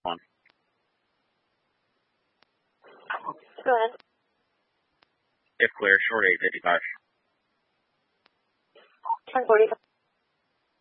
one. Go ahead. If clear, short 855. 1045.